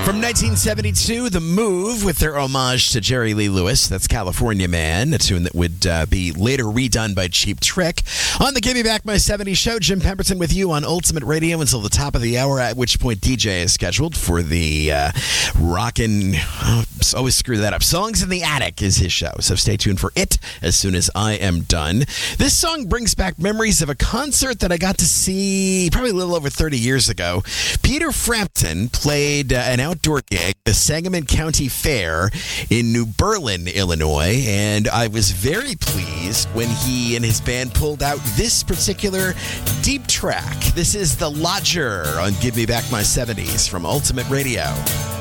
From 1972, The Move with their homage to Jerry Lee Lewis. That's California Man, a tune that would be later redone by Cheap Trick. On the Give Me Back My 70s show, Jim Pemberton with you on Ultimate Radio until the top of the hour, at which point DJ is scheduled for the rockin', always screw that up, Songs in the Attic is his show. So stay tuned for it as soon as I am done. This song brings back memories of a concert that I got to see probably a little over 30 years ago. Peter Frampton played an outdoor gig, the Sangamon County Fair in New Berlin, Illinois, and I was very pleased when he and his band pulled out this particular deep track. This is The Lodger on Give Me Back My 70s from Ultimate Radio.